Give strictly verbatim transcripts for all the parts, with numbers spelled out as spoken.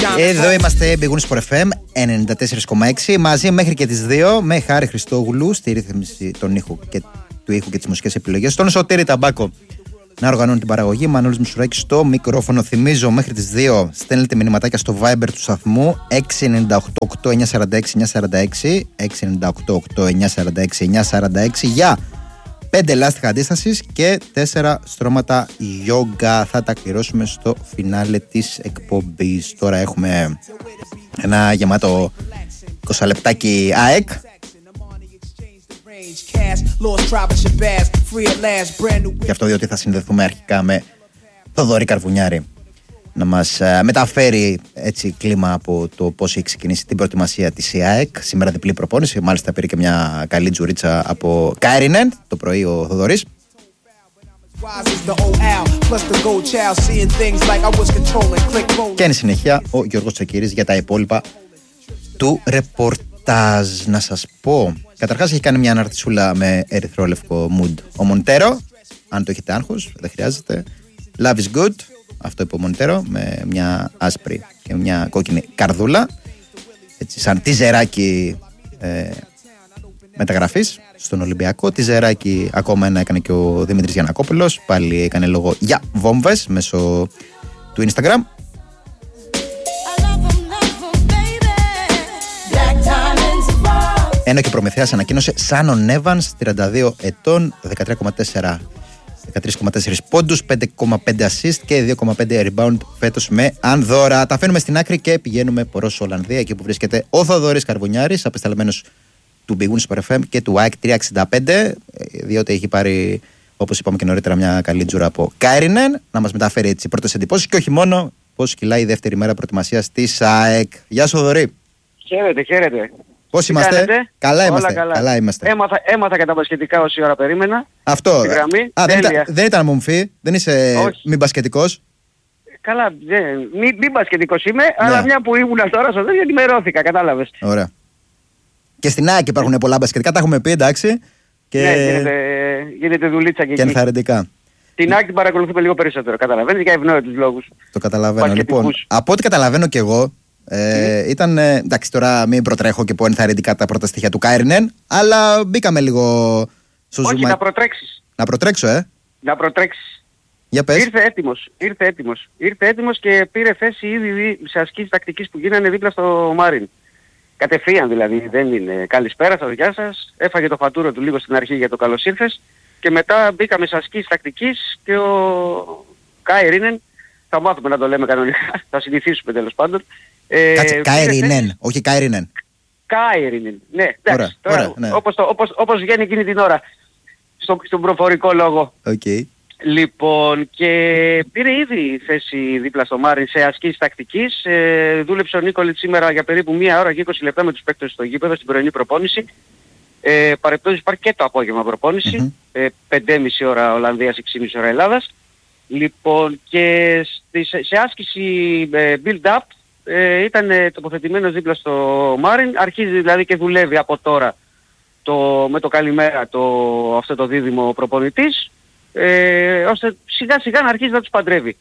Εδώ είμαστε Big Wings for εφ εμ ενενήντα τέσσερα κόμμα έξι μαζί μέχρι και τις δύο με Χάρη Χριστόγλου στη ρύθμιση των ήχου και, του ήχου και τις μουσικές επιλογές. Τον Σωτήρη Ταμπάκο να οργανώνει την παραγωγή. Μανώλης Μουσουράκης στο μικρόφωνο. Θυμίζω μέχρι τις δύο στέλνετε μηνυματάκια στο Viber του σταθμού έξι εννιά οκτώ οκτώ εννιά τέσσερα έξι εννιά τέσσερα έξι έξι εννιά οκτώ οκτώ εννιά τέσσερα έξι εννιά τέσσερα έξι για πέντε λάστιχα αντίστασης και τέσσερα στρώματα γιόγκα. Θα τα κληρώσουμε στο φινάλε της εκπομπής. Τώρα έχουμε ένα γεμάτο είκοσι λεπτάκι ΑΕΚ. Και αυτό διότι θα συνδεθούμε αρχικά με Θοδωρή Καρβουνιάρη να μας μεταφέρει έτσι κλίμα από το πώς έχει ξεκινήσει την προετοιμασία της ΑΕΚ. Σήμερα διπλή προπόνηση, μάλιστα πήρε και μια καλή τζουρίτσα από Κάιρινεν το πρωί ο Θοδωρής. Και εν συνεχεία ο Γιώργος Τσακίρης για τα υπόλοιπα του ρεπορτάζ. Να σας πω, καταρχάς έχει κάνει μια αναρτησούλα με ερυθρόλευκο mood ο Μοντέρο. Αν το έχετε άγχος, δεν χρειάζεται. Love is good. Αυτό είπε ο Μοντέρο με μια άσπρη και μια κόκκινη καρδούλα. Έτσι, σαν τιζεράκι ε, μεταγραφής στον Ολυμπιακό. Τιζεράκι ακόμα ένα έκανε και ο Δημήτρης Γιαννακόπουλος. Πάλι έκανε λόγο για βόμβες μέσω του Instagram. Ενώ και ο Προμηθέας ανακοίνωσε Σάνον Εύανς, τριάντα δύο ετών, δεκατρία κόμμα τέσσερα πόντους, πέντε κόμμα πέντε assist και δύο κόμμα πέντε rebound φέτος με Ανδώρα. Τα αφήνουμε στην άκρη και πηγαίνουμε προς Ολλανδία, εκεί που βρίσκεται ο Θοδωρής Καρβουνιάρης, απεσταλμένος του Big Wings for εφ εμ και του ΑΕΚ τριακόσια εξήντα πέντε, διότι έχει πάρει, όπως είπαμε και νωρίτερα, μια καλή τζούρα από Κάιρινεν, να μας μεταφέρει έτσι πρώτες εντυπώσεις και όχι μόνο πώς κυλάει η δεύτερη μέρα προετοιμασίας της ΑΕΚ. Γεια σου, Θοδωρή. Χαίρετε, χαίρετε. Πώς είμαστε? Κάνετε? Καλά είμαστε. Καλά. Καλά είμαστε. Έμαθα, έμαθα και τα μπασκετικά όση ώρα περίμενα. Αυτό. Α, δεν, ήταν, δεν ήταν μομφή, δεν είσαι μη μπασκετικός. Καλά, δεν, μη, μη μπασκετικός είμαι, ναι. Αλλά μια που ήμουν τώρα στο τέτοιο ενημερώθηκα, κατάλαβες. Ωραία. Και στην ΑΕΚ υπάρχουν πολλά μπασκετικά, τα έχουμε πει, εντάξει. Και... Ναι, γίνεται, γίνεται δουλίτσα και, και ενθαρρυντικά. Την ΑΕΚ την παρακολουθούμε λίγο περισσότερο, καταλαβαίνεις, για ευνόητους λόγους. Το καταλαβαίνω. Λοιπόν, από ό,τι καταλαβαίνω κι εγώ, Ε, ήταν, ε, εντάξει, τώρα μην προτρέχω και πω ενθαρρυντικά τα πρώτα στοιχεία του Κάιρινεν, αλλά μπήκαμε λίγο στο Όχι, ζούμα. να προτρέξεις. Να προτρέξω, ε. Να προτρέξεις. Για πες. Ήρθε έτοιμος, ήρθε έτοιμος. Ήρθε έτοιμος και πήρε θέση ήδη σε ασκήσεις τακτικής που γίνανε δίπλα στο Μάριν. Κατευθείαν δηλαδή, δεν είναι καλησπέρα σας, γεια σας. Έφαγε το φατούρο του λίγο στην αρχή για το καλώς ήρθες και μετά μπήκαμε σε ασκήσεις τακτικής και ο Κάιρινεν, θα μάθουμε να το λέμε κανονικά, θα συνηθίσουμε τέλος πάντων. Κάτσε, ε, Κάιρινεν, όχι Κάιρινεν. Κάιρινεν, ναι, εντάξει, ωραία, τώρα, ωραία, ναι. όπως, το, όπως, όπως βγαίνει εκείνη την ώρα, στο, στον προφορικό λόγο. Okay. Λοιπόν, και πήρε ήδη θέση δίπλα στο Μάριν σε ασκήσεις τακτικής. Ε, δούλεψε ο Νίκολιτς σήμερα για περίπου μία ώρα και είκοσι λεπτά με τους παίκτες στο γήπεδο στην πρωινή προπόνηση. Ε, παρεπτώσεις υπάρχει και το απόγευμα προπόνηση, mm-hmm. ε, πέντε και μισή ώρα Ολλανδίας, έξι και μισή ώρα Ελλάδας. Λοιπόν, και στη, σε, σε άσκηση ε, build-up ε, ήταν ε, τοποθετημένος δίπλα στο Μάριν, αρχίζει δηλαδή και δουλεύει από τώρα το, με το καλημέρα το, αυτό το δίδυμο προπονητής, ε, ώστε σιγά σιγά να αρχίζει να τους παντρεύει.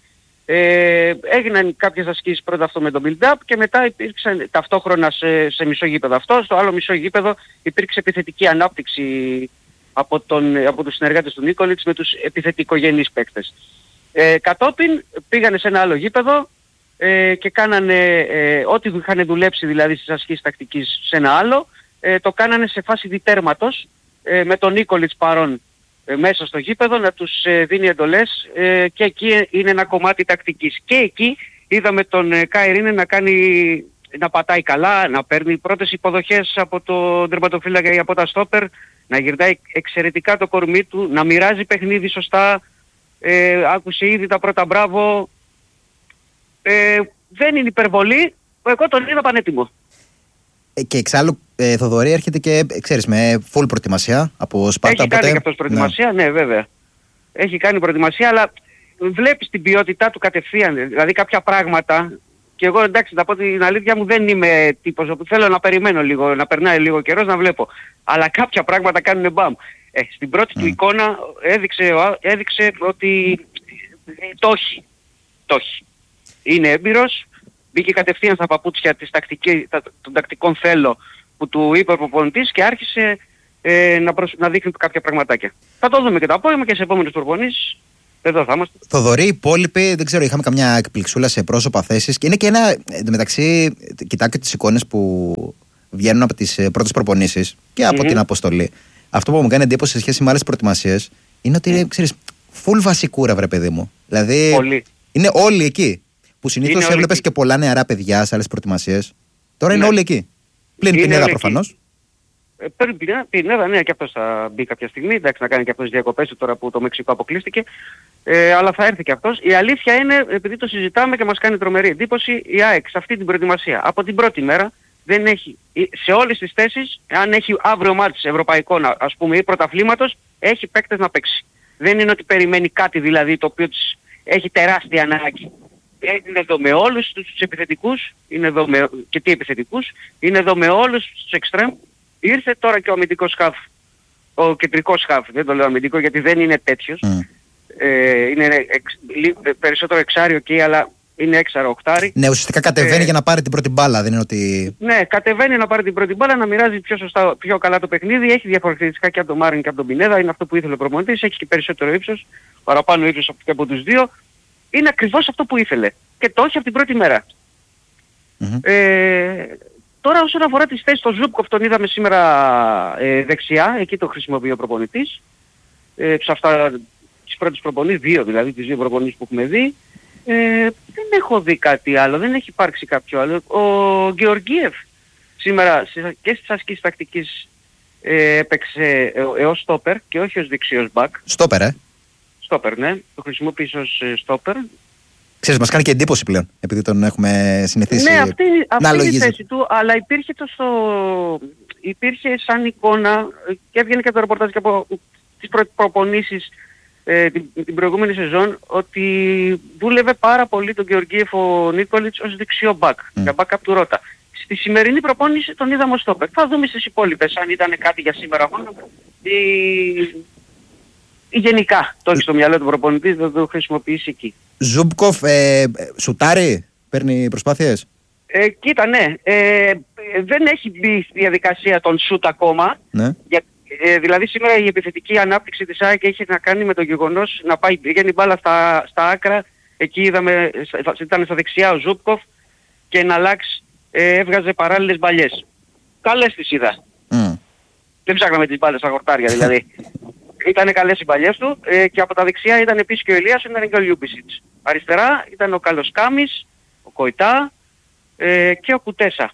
Ε, έγιναν κάποιες ασκήσεις πρώτα αυτό με το build-up και μετά υπήρξαν ταυτόχρονα σε, σε μισό γήπεδο αυτό, στο άλλο μισό γήπεδο υπήρξε επιθετική ανάπτυξη από, τον, από τους συνεργάτες του Νίκολιτς με τους επιθετικογενείς παίκτες. Ε, κατόπιν πήγανε σε ένα άλλο γήπεδο ε, και κάνανε ε, ό,τι είχαν δουλέψει δηλαδή στις ασκήσεις τακτικής σε ένα άλλο, ε, το κάνανε σε φάση διτέρματος ε, με τον Νίκολιτς παρόν ε, μέσα στο γήπεδο να τους ε, δίνει εντολές ε, και εκεί είναι ένα κομμάτι τακτικής. Και εκεί είδαμε τον ε, Κάιρινεν να κάνει, να πατάει καλά, να παίρνει πρώτες υποδοχές από το τερματοφύλακα ή από τα στόπερ, να γυρνάει εξαιρετικά το κορμί του, να μοιράζει παιχνίδι σωστά. Ε, άκουσε ήδη τα πρώτα μπράβο. Ε, δεν είναι υπερβολή. Εγώ τον είδα πανέτοιμο. Ε, και εξάλλου, ε, Θοδωρή, έρχεται και, ξέρεις, με full προετοιμασία από Σπάρτα. Έχει ποτέ... κάνει και αυτός προετοιμασία, ναι. ναι βέβαια. Έχει κάνει προετοιμασία, αλλά βλέπεις την ποιότητά του κατευθείαν. Δηλαδή κάποια πράγματα, και εγώ εντάξει να πω την αλήθεια μου δεν είμαι τύπος που θέλω να περιμένω λίγο, να περνάει λίγο καιρός να βλέπω. Αλλά κάποια πράγματα κάνουν μπαμ. Ε, στην πρώτη mm. του εικόνα έδειξε, έδειξε ότι το έχει. Το έχει. Είναι έμπειρος, μπήκε κατευθείαν στα παπούτσια της τακτική, των τακτικών θέλω που του είπε ο προπονητής και άρχισε ε, να, προσ... να δείχνει κάποια πραγματάκια. Θα το δούμε και το απόγευμα και σε επόμενες προπονήσεις. Εδώ θα είμαστε. Θοδωρή, οι υπόλοιποι, δεν ξέρω, είχαμε καμιά εκπληξούλα σε πρόσωπα θέσεις και είναι και ένα. Εντωμεταξύ, κοιτάω και τις εικόνες που βγαίνουν από τις πρώτες προπονήσεις και από mm-hmm. την αποστολή. Αυτό που μου κάνει εντύπωση σε σχέση με άλλες προετοιμασίες είναι ότι είναι, ξέρεις, full βασικούρα, βρε παιδί μου. Δηλαδή, πολύ. Είναι όλοι εκεί. Που συνήθως έβλεπες και πολλά νεαρά παιδιά σε άλλες προετοιμασίες. Τώρα είναι ναι. όλοι εκεί. Πλην Πινέδα προφανώς. Ε, Πριν Πινέδα, ναι, και αυτός θα μπει κάποια στιγμή. Εντάξει, να κάνει και αυτός τις διακοπές του τώρα που το Μεξικό αποκλείστηκε. Ε, αλλά θα έρθει και αυτός. Η αλήθεια είναι, επειδή το συζητάμε και μας κάνει τρομερή εντύπωση, η ΑΕΚ σε αυτή την προετοιμασία από την πρώτη μέρα δεν έχει, σε όλες τις θέσεις, αν έχει αύριο μάτς ευρωπαϊκών, ας πούμε, ή πρωταθλήματος, έχει παίκτες να παίξει. Δεν είναι ότι περιμένει κάτι δηλαδή το οποίο της έχει τεράστια ανάγκη. Είναι εδώ με όλους τους επιθετικούς, είναι εδώ με, και τι επιθετικούς, είναι εδώ με όλους τους εξτρέμ. Ήρθε τώρα και ο αμυντικός χαφ, ο κεντρικός χαφ, δεν το λέω αμυντικό γιατί δεν είναι τέτοιος. Mm. Ε, είναι εξ, λι, περισσότερο εξάριο εκεί, αλλά είναι έξαρο οχτάρι. Ναι, ουσιαστικά κατεβαίνει ε, για να πάρει την πρώτη μπάλα, δεν είναι ότι... Ναι, κατεβαίνει να πάρει την πρώτη μπάλα, να μοιράζει πιο, σωστά, πιο καλά το παιχνίδι. Έχει διαφορετικά και από τον Μάριν και από τον Πινέδα, είναι αυτό που ήθελε ο προπονητής, έχει και περισσότερο ύψος, παραπάνω ύψος και από τους δύο. Είναι ακριβώς αυτό που ήθελε και το όχι από την πρώτη μέρα. Mm-hmm. Ε, τώρα όσον αφορά τις θέσεις, το Ζούπκοφ τον είδαμε σήμερα ε, δεξιά, εκεί το χρησιμοποιεί ο προπονητής. Ε, σε αυτά τις πρώτες προπονήσεις, δύο δηλαδή, τις δύο προπονήσεις που έχουμε δει. Ε, δεν έχω δει κάτι άλλο, δεν έχει υπάρξει κάποιο άλλο. Ο Γεωργίεφ σήμερα και στις ασκήσεις τακτικής ε, έπαιξε ε, ως στόπερ και όχι ως δεξιός μπακ. Στόπερ, ε. Στόπερ, ναι. Το χρησιμοποίησε ως ε, στόπερ. Ξέρεις, μας κάνει και εντύπωση πλέον, επειδή τον έχουμε συνηθίσει ναι, αυτή, να αυτή είναι η θέση του, αλλά υπήρχε το στο... υπήρχε σαν εικόνα και έβγαινε και το ρεπορτάζ και από τις προ... προπονήσεις ε, την, την προηγούμενη σεζόν ότι δούλευε πάρα πολύ τον Γεωργίεφ ο Νίκολιτς ως δεξιό μπακ, mm. για backup του Ρώτα. Στη σημερινή προπόνηση τον είδαμε ως στόπερ. Θα δούμε στις υπόλοιπες αν ήταν κάτι για σήμερα μόνο ή, ή γενικά το έχει στο μυαλό του προπονητής, θα το χρησιμοποιήσει εκεί. Ζούμπκοφ, ε, σουτάρει, παίρνει προσπάθειες. Ε, κοίτα, ναι. Ε, δεν έχει μπει στη διαδικασία των σουτ ακόμα. Ναι. Για, ε, δηλαδή σήμερα η επιθετική ανάπτυξη της ΑΕΚ έχει να κάνει με το γεγονός να πάει, πηγαίνει μπάλα στα, στα άκρα. Εκεί είδαμε, ήταν στα δεξιά ο Ζούμπκοφ και να αλλάξει ε, έβγαζε παράλληλες μπαλιές. Καλές τις είδα. Mm. Δεν ψάχναμε τις μπάλες στα χορτάρια δηλαδή. Ήταν καλές οι μπαλιές του ε, και από τα δεξιά ήταν επίσης και ο Ηλίας, ήταν και ο Λιούμπισιτς. Αριστερά ήταν ο Καλοσκάμης, ο Κοϊτά ε, και ο Κουτέσα.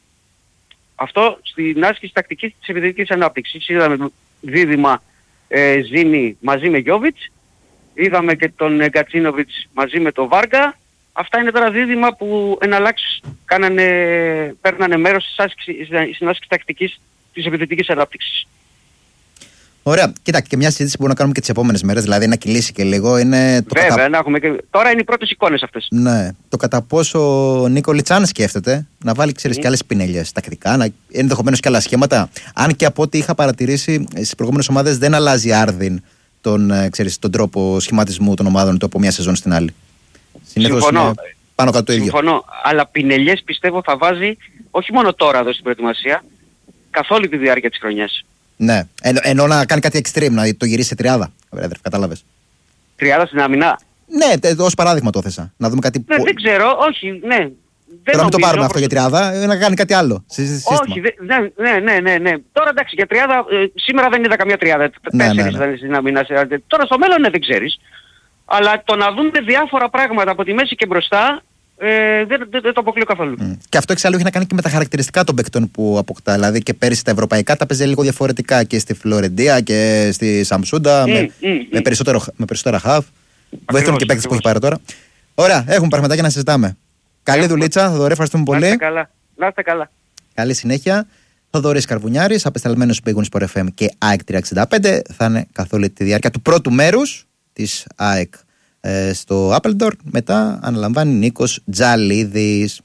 Αυτό στην άσκηση τακτικής της επιθετικής ανάπτυξης. Είδαμε δίδυμα ε, Ζήνη μαζί με Γιόβιτς, είδαμε και τον Γκατσίνοβιτς μαζί με τον Βάργα. Αυτά είναι τώρα δίδυμα που εναλλάξεις κάνανε, παίρνανε μέρος στην άσκηση, στην άσκηση τακτικής της επιθετικής ανάπτυξης. Ωραία. Κοίτα, και μια συζήτηση που μπορούμε να κάνουμε και τις επόμενες μέρες, δηλαδή να κυλήσει και λίγο. Είναι το Βέβαια, κατα... να έχουμε και... τώρα είναι οι πρώτες εικόνες αυτές. Ναι. Το κατά πόσο ο Νίκολιτς αν σκέφτεται να βάλει, ξέρεις, mm. και άλλες πινελιές τακτικά, να... ενδεχομένως και άλλα σχήματα. Αν και από ό,τι είχα παρατηρήσει στις προηγούμενες ομάδες δεν αλλάζει άρδιν τον, ξέρεις, τον τρόπο σχηματισμού των ομάδων του από μια σεζόν στην άλλη. Συνήθως είναι πάνω κάτω το ίδιο. Συμφωνώ. Αλλά πινελιές πιστεύω θα βάζει όχι μόνο τώρα εδώ στην προετοιμασία, καθ' όλη τη διάρκεια της χρονιάς. Ναι, Εν, ενώ να κάνει κάτι extreme, να το γυρίσει σε τριάδα. Βέβαια, κατάλαβες. Τριάδα στην άμυνα. Ναι, ως παράδειγμα το θέσα. Να δούμε κάτι. Ναι, που... δεν ξέρω, όχι, ναι. Δεν Τώρα μην το πάρουμε αυτό για τριάδα, να κάνει κάτι άλλο. Όχι, δε, ναι, ναι, ναι, ναι. Τώρα εντάξει, για τριάδα, ε, σήμερα δεν είδα καμία τριάδα. Ναι, τέσσερις ναι, ναι. ήταν στην άμυνα. Τώρα στο μέλλον ναι, δεν ξέρεις. Αλλά το να δούμε διάφορα πράγματα από τη μέση και μπροστά, Ε, δεν, δεν, δεν το αποκλείω καθόλου. Mm. Και αυτό εξάλλου έχει να κάνει και με τα χαρακτηριστικά των παικτών που αποκτά. Δηλαδή και πέρυσι τα ευρωπαϊκά τα παίζει λίγο διαφορετικά και στη Φλωρεντία και στη Σαμσούντα mm, με, mm, με, mm. περισσότερο, με περισσότερα χαβ. Βοηθούν και παίκτες που έχει πάρει τώρα. Ωραία, έχουμε πραγματάκια να συζητάμε. Καλή yeah. δουλίτσα, Θοδωρή, ευχαριστούμε πολύ. Να είστε καλά. Να είστε καλά. Καλή συνέχεια. Θοδωρής Καρβουνιάρης, απεσταλμένος του Big Wins Sport εφ εμ και ΑΕΚ τριακόσια εξήντα πέντε. Θα είναι καθ' όλη τη διάρκεια του πρώτου μέρους της ΑΕΚ στο Appledore. Μετά αναλαμβάνει Νίκος Τζαλίδης.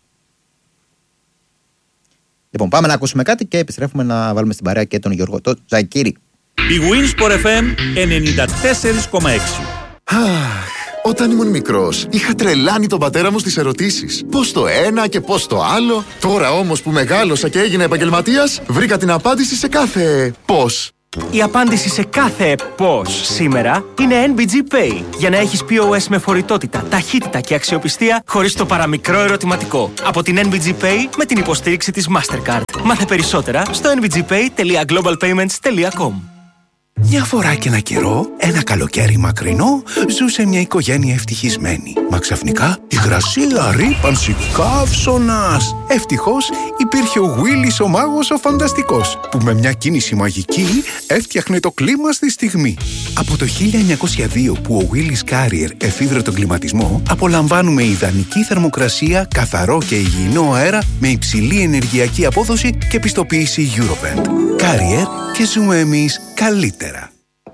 Λοιπόν, πάμε να ακούσουμε κάτι και επιστρέφουμε να βάλουμε στην παρέα και τον Γιώργο το Ζακύρη. Big Wins Sport εφ εμ ενενήντα τέσσερα κόμμα έξι. Όταν ήμουν μικρός, είχα τρελάνει τον πατέρα μου στις ερωτήσεις. Πώς το ένα και πώς το άλλο. Τώρα όμως που μεγάλωσα και έγινα επαγγελματίας, βρήκα την απάντηση σε κάθε πώς. Η απάντηση σε κάθε πώς σήμερα είναι εν μπι τζι Pay. Για να έχεις πι ο ες με φορητότητα, ταχύτητα και αξιοπιστία χωρίς το παραμικρό ερωτηματικό. Από την εν μπι τζι Pay με την υποστήριξη της Mastercard. Μάθε περισσότερα στο εν μπι τζι pay τελεία global payments τελεία com. Μια φορά και ένα καιρό, ένα καλοκαίρι μακρινό, ζούσε μια οικογένεια ευτυχισμένη. Μα ξαφνικά, υγρασία, ρύπανση, καύσωνας. Ευτυχώς, υπήρχε ο Γουίλης ο μάγος ο φανταστικός, που με μια κίνηση μαγική έφτιαχνε το κλίμα στη στιγμή. Από το χίλια εννιακόσια δύο που ο Γουίλης Carrier εφήβρε τον κλιματισμό, απολαμβάνουμε ιδανική θερμοκρασία, καθαρό και υγιεινό αέρα με υψηλή ενεργειακή απόδοση και πιστοποίηση Eurovent. Carrier, και ζούμε εμείς καλύτερα.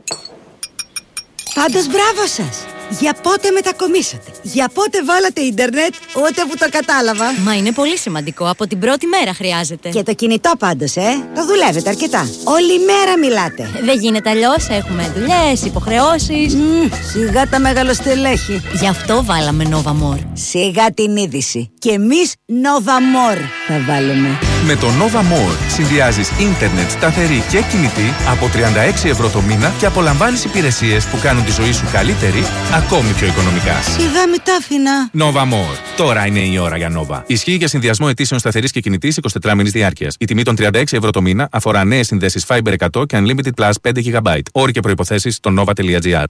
Πάντως μπράβο σας! Για πότε μετακομίσατε? Για πότε βάλατε ίντερνετ? Ούτε που το κατάλαβα. Μα είναι πολύ σημαντικό. Από την πρώτη μέρα χρειάζεται. Και το κινητό πάντως, ε. Το δουλεύετε αρκετά. Όλη μέρα μιλάτε. Δεν γίνεται αλλιώς. Έχουμε δουλειές, υποχρεώσεις. Mm, σιγά τα μεγαλοστελέχη. Γι' αυτό βάλαμε Nova More. Σιγά την είδηση. Και εμείς Nova More θα βάλουμε. Με το Nova More συνδυάζεις ίντερνετ σταθερή και κινητή από τριάντα έξι ευρώ το μήνα και απολαμβάνεις υπηρεσίες που κάνουν τη ζωή σου καλύτερη, ακόμη πιο οικονομικά. Σιγά με τα άφηνα. Nova More. Τώρα είναι η ώρα για Nova. Ισχύει για συνδυασμό αιτήσεων σταθερής και κινητής εικοσιτετράμινης διάρκειας. Η τιμή των τριάντα έξι ευρώ το μήνα αφορά νέες συνδέσεις Fiber εκατό και Unlimited Plus πέντε γιγαμπάιτ. Όροι και προϋποθέσεις στο nova τελεία gr.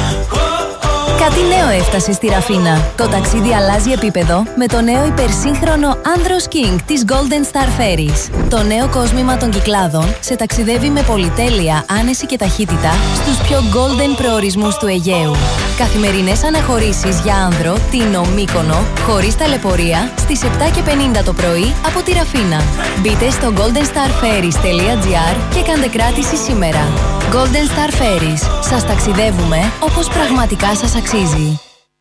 Κάτι νέο έφτασε στη Ραφίνα. Το ταξίδι αλλάζει επίπεδο με το νέο υπερσύγχρονο Andros King της Golden Star Ferries. Το νέο κόσμημα των Κυκλάδων σε ταξιδεύει με πολυτέλεια, άνεση και ταχύτητα στους πιο golden προορισμούς του Αιγαίου. Καθημερινές αναχωρήσεις για άνδρο, Τίνο, Μύκονο, χωρίς ταλαιπωρία, στις επτά και πενήντα το πρωί από τη Ραφίνα. Μπείτε στο golden star ferries τελεία gr και κάντε κράτηση σήμερα. Golden Star Ferries. Σας ταξιδεύουμε όπως πραγματικά σας αξίζει.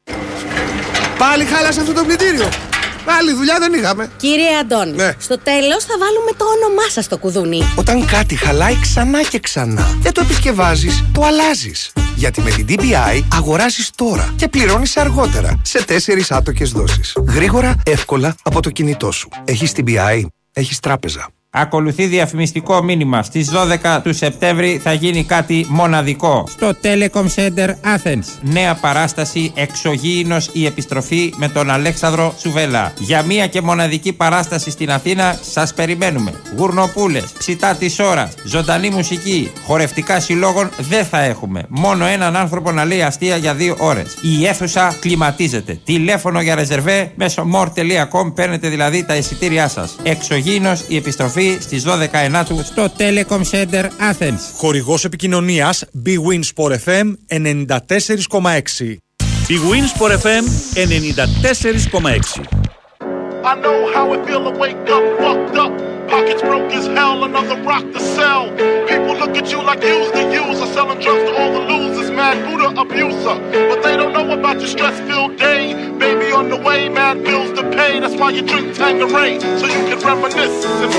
Πάλι χάλασε αυτό το πλυντήριο. Άλλη δουλειά δεν είχαμε. Κύριε Αντώνη, ναι. Στο τέλος θα βάλουμε το όνομά σας στο κουδούνι. Όταν κάτι χαλάει ξανά και ξανά, δεν το επισκευάζεις, το αλλάζεις. Γιατί με την ντι μπι άι αγοράζεις τώρα και πληρώνεις αργότερα σε τέσσερις άτοκες δόσεις. Γρήγορα, εύκολα από το κινητό σου. Έχεις ντι μπι άι, έχεις τράπεζα. Ακολουθεί διαφημιστικό μήνυμα. Στις δώδεκα του Σεπτέμβρη θα γίνει κάτι μοναδικό στο Telecom Center Athens. Νέα παράσταση Εξωγήινος η επιστροφή με τον Αλέξανδρο Τσουβέλα. Για μία και μοναδική παράσταση στην Αθήνα σας περιμένουμε. Γουρνοπούλες, ψητά της ώρας, ζωντανή μουσική, χορευτικά συλλόγων δεν θα έχουμε. Μόνο έναν άνθρωπο να λέει αστεία για δύο ώρες. Η αίθουσα κλιματίζεται. Τηλέφωνο για ρεζερβέ μέσω more τελεία com παίρνετε δηλαδή τα εισιτήριά σας. Εξωγήινος η επιστροφή στις δώδεκα ενάτου στο Telecom Center Athens. Χορηγός επικοινωνίας Big Win Sport εφ εμ ενενήντα τέσσερα κόμμα έξι. Big Win Sport εφ εμ ενενήντα τέσσερα κόμμα έξι. I know how it feel to wake up, fucked up, pockets broke as hell, another rock to sell. People look at you like you's the user, selling drugs to all the losers, mad Buddha abuser. But they don't know about your stress-filled day. Baby on the way, mad bills to pay. That's why you drink Tanqueray, so you can reminisce and